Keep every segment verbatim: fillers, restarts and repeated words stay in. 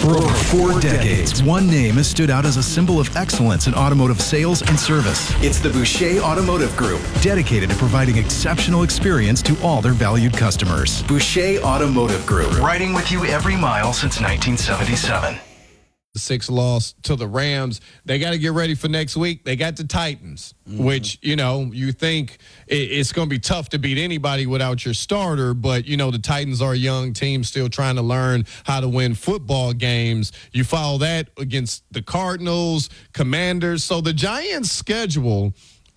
For over four decades, one name has stood out as a symbol of excellence in automotive sales and service. It's the Boucher Automotive Group, dedicated to providing exceptional experience to all their valued customers. Boucher Automotive Group, riding with you every mile since nineteen seventy-seven. The six loss to the Rams. They got to get ready for next week. They got the Titans, mm-hmm. which, you know, you think it's going to be tough to beat anybody without your starter. But, you know, the Titans are a young team still trying to learn how to win football games. You follow that against the Cardinals, Commanders. So the Giants' schedule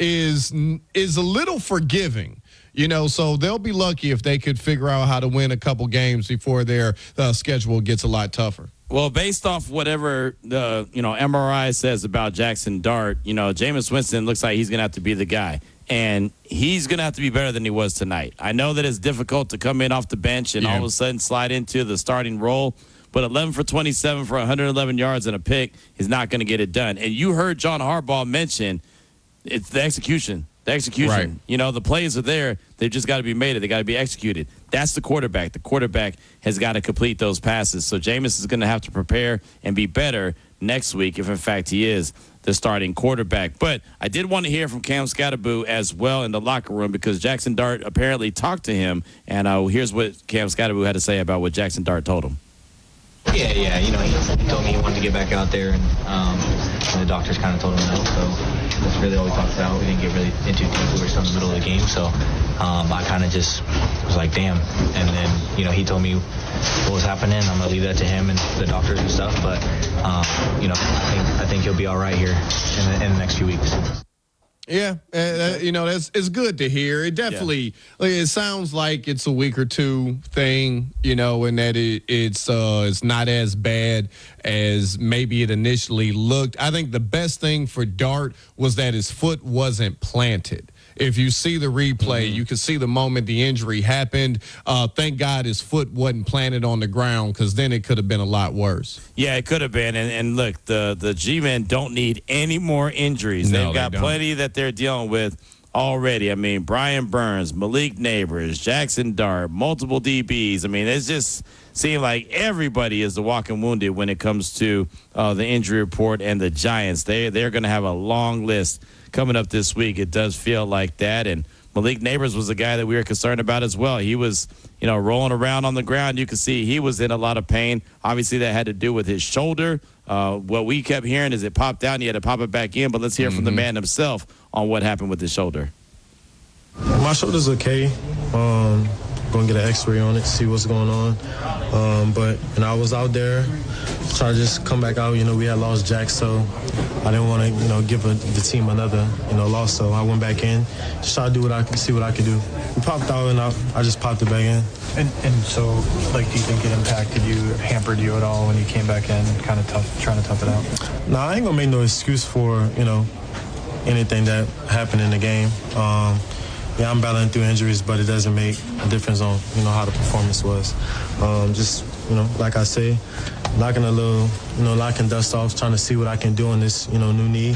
is is a little forgiving. You know, so they'll be lucky if they could figure out how to win a couple games before their uh, schedule gets a lot tougher. Well, based off whatever the, you know, M R I says about Jackson Dart, you know, Jameis Winston looks like he's going to have to be the guy. And he's going to have to be better than he was tonight. I know that it's difficult to come in off the bench and yeah. all of a sudden slide into the starting role. But eleven for twenty-seven for one hundred eleven yards and a pick is not going to get it done. And you heard John Harbaugh mention it's the execution. The execution. Right. You know, the plays are there. They've just got to be made. They got to be executed. That's the quarterback. The quarterback has got to complete those passes. So Jameis is going to have to prepare and be better next week if, in fact, he is the starting quarterback. But I did want to hear from Cam Skattebo as well in the locker room because Jackson Dart apparently talked to him. And uh, here's what Cam Skattebo had to say about what Jackson Dart told him. Yeah, yeah. You know, he told me he wanted to get back out there, and, um, and the doctors kind of told him no. So that's really all we talked about. We didn't get really into it deep. We were still in the middle of the game, so um, I kind of just was like, damn. And then, you know, he told me what was happening. I'm gonna leave that to him and the doctors and stuff. But um, you know, I think I think he'll be all right here in the, in the next few weeks. Yeah, uh, you know, that's it's good to hear. It definitely, yeah. it sounds like it's a week or two thing, you know, and that it, it's uh, it's not as bad as maybe it initially looked. I think the best thing for Dart was that his foot wasn't planted. If you see the replay, mm-hmm. you can see the moment the injury happened. Uh, thank God his foot wasn't planted on the ground because then it could have been a lot worse. Yeah, it could have been. And, and look, the, the G-men don't need any more injuries. No, They've got they plenty that they're dealing with already. I mean, Brian Burns, Malik Neighbors, Jackson Dart, multiple D Bs. I mean, it's just seems like everybody is the walking wounded when it comes to uh, the injury report and the Giants. They, they're going to have a long list coming up this week. It does feel like that. And Malik Neighbors was a guy that we were concerned about as well. He was, you know, rolling around on the ground. You could see he was in a lot of pain. Obviously, that had to do with his shoulder. Uh, what we kept hearing is it popped out and he had to pop it back in. But let's hear mm-hmm. from the man himself on what happened with his shoulder. My shoulder's okay. Um, going to get an x-ray on it, see what's going on. Um, but, you know, I was out there, try to just come back out. You know, we had lost Jack, so I didn't want to, you know, give a, the team another, you know, loss. So I went back in, just try to do what I can, see what I could do. We popped out, and I, I just popped it back in. And and so, like, do you think it impacted you, hampered you at all when you came back in, kind of tough, trying to tough it out? No, I ain't going to make no excuse for, you know, anything that happened in the game. Um, Yeah, I'm battling through injuries, but it doesn't make a difference on, you know, how the performance was. Um, just, you know, like I say, knocking a little, you know, knocking dust off, trying to see what I can do on this, you know, new knee.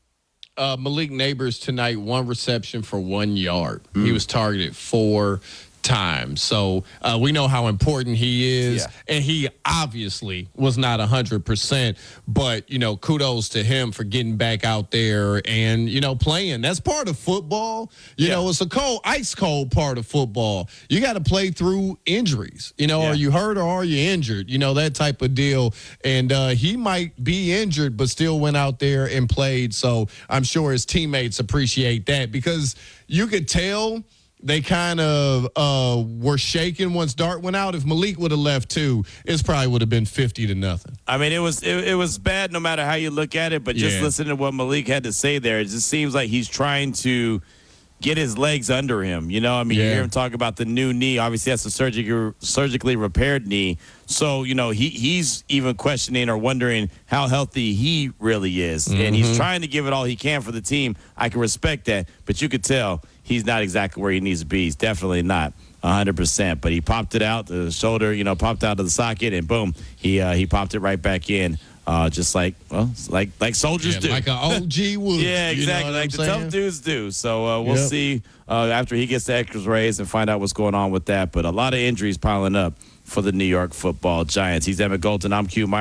Uh, Malik Neighbors tonight, one reception for one yard. Mm. He was targeted four times. So uh, we know how important he is. Yeah. And he obviously was not one hundred percent. But, you know, kudos to him for getting back out there and, you know, playing. That's part of football. You yeah. know, it's a cold, ice cold part of football. You got to play through injuries. You know, yeah. are you hurt or are you injured? You know, that type of deal. And uh, he might be injured but still went out there and played. So I'm sure his teammates appreciate that because you could tell – they kind of uh, were shaking once Dart went out. If Malik would have left too, it probably would have been fifty to nothing. I mean, it was it, it was bad no matter how you look at it. But just yeah. listening to what Malik had to say there, it just seems like he's trying to get his legs under him. You know, I mean, yeah. you hear him talk about the new knee. Obviously, that's a surgically surgically repaired knee. So, you know, he he's even questioning or wondering how healthy he really is. Mm-hmm. And he's trying to give it all he can for the team. I can respect that. But you could tell he's not exactly where he needs to be. He's definitely not one hundred percent. But he popped it out. The shoulder, you know, popped out of the socket. And, boom, he uh, he popped it right back in. Uh, just like, well, like like soldiers yeah, do. Like an O G would. Yeah, exactly. You know like I'm the saying? Tough dudes do. So uh, we'll yep. see uh, after he gets the X-rays and find out what's going on with that. But a lot of injuries piling up for the New York Football Giants. He's Emmett Golden. I'm Q.